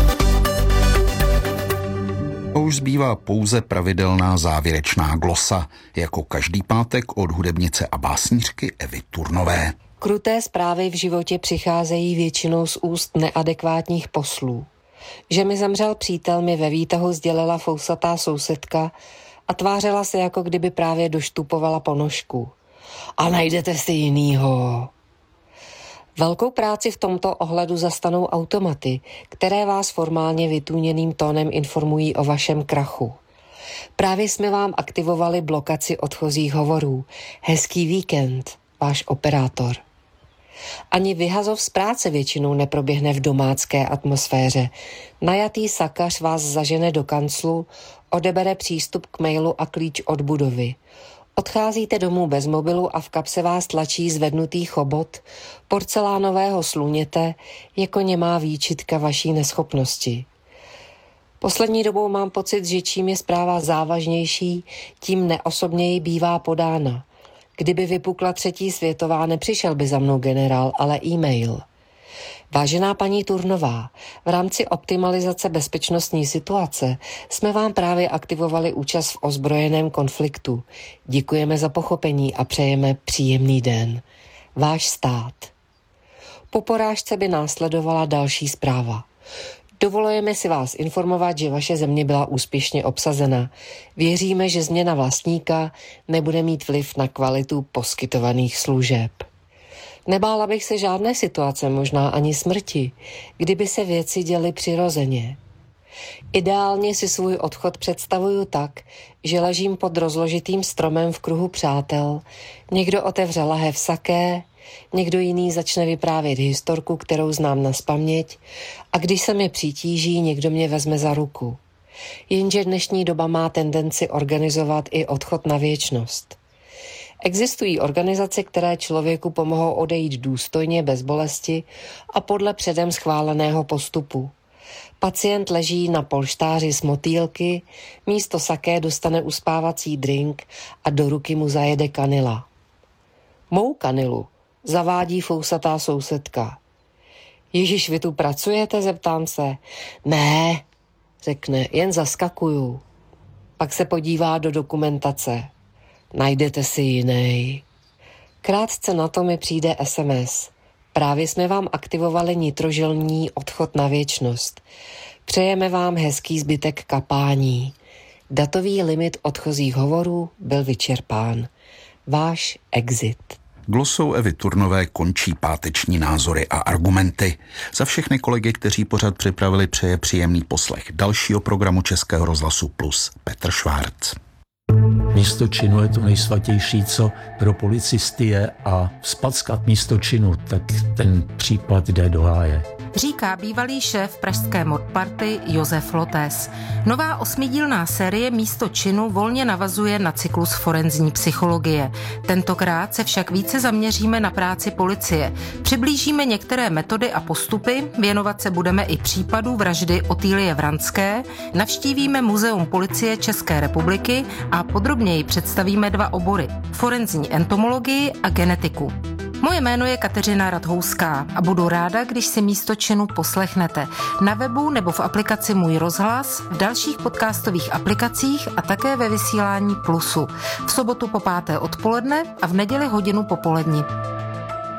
Už zbývá pouze pravidelná závěrečná glosa, jako každý pátek od hudebnice a básnířky Evy Turnové. Kruté zprávy v životě přicházejí většinou z úst neadekvátních poslů. Že mi zemřel přítel, mi ve výtahu sdělila fousatá sousedka a tvářila se, jako kdyby právě doštupovala ponožku. A najdete si jinýho. Velkou práci v tomto ohledu zastanou automaty, které vás formálně vytůněným tónem informují o vašem krachu. Právě jsme vám aktivovali blokaci odchozích hovorů. Hezký víkend, váš operátor. Ani vyhazov z práce většinou neproběhne v domácké atmosféře. Najatý sakař vás zažene do kanclu, odebere přístup k mailu a klíč od budovy. Odcházíte domů bez mobilu a v kapse vás tlačí zvednutý chobot porcelánového sluněte jako němá výčitka vaší neschopnosti. Poslední dobou mám pocit, že čím je zpráva závažnější, tím neosobněji bývá podána. Kdyby vypukla třetí světová, nepřišel by za mnou generál, ale e-mail. Vážená paní Turnová, v rámci optimalizace bezpečnostní situace jsme vám právě aktivovali účast v ozbrojeném konfliktu. Děkujeme za pochopení a přejeme příjemný den. Váš stát. Po porážce by následovala další zpráva. Dovolujeme si vás informovat, že vaše země byla úspěšně obsazena. Věříme, že změna vlastníka nebude mít vliv na kvalitu poskytovaných služeb. Nebála bych se žádné situace, možná ani smrti, kdyby se věci děly přirozeně. Ideálně si svůj odchod představuju tak, že ležím pod rozložitým stromem v kruhu přátel, někdo otevře lahev saké, někdo jiný začne vyprávět historku, kterou znám nazpaměť, a když se mi přitíží, někdo mě vezme za ruku. Jenže dnešní doba má tendenci organizovat i odchod na věčnost. Existují organizace, které člověku pomohou odejít důstojně, bez bolesti a podle předem schváleného postupu. Pacient leží na polštáři s motýlky, místo saké dostane uspávací drink a do ruky mu zajede kanila. Mou kanilu zavádí fousatá sousedka. Ježiš, vy tu pracujete, zeptám se. Ne, řekne, jen zaskakuju. Pak se podívá do dokumentace. Najdete si jinej. Krátce na to mi přijde es em es. Právě jsme vám aktivovali nitrožilní odchod na věčnost. Přejeme vám hezký zbytek kapání. Datový limit odchozích hovorů byl vyčerpán. Váš exit. Glosou Evy Turnové končí páteční názory a argumenty. Za všechny kolegy, kteří pořad připravili, přeje příjemný poslech dalšího programu Českého rozhlasu Plus Petr Švárc. Místo činu je to nejsvatější, co pro policisty je, a vzpackat místo činu, tak ten případ jde do háje. Říká bývalý šéf pražské modparty Josef Lotes. Nová osmidílná série Místo činu volně navazuje na cyklus forenzní psychologie. Tentokrát se však více zaměříme na práci policie. Přiblížíme některé metody a postupy, věnovat se budeme i případu vraždy Otýlie Vranské, navštívíme Muzeum policie České republiky a podrobněji představíme dva obory: forenzní entomologii a genetiku. Moje jméno je Kateřina Radhouská a budu ráda, když si Místo činu poslechnete na webu nebo v aplikaci Můj rozhlas, v dalších podcastových aplikacích a také ve vysílání Plusu. V sobotu po páté odpoledne a v neděli hodinu popolední.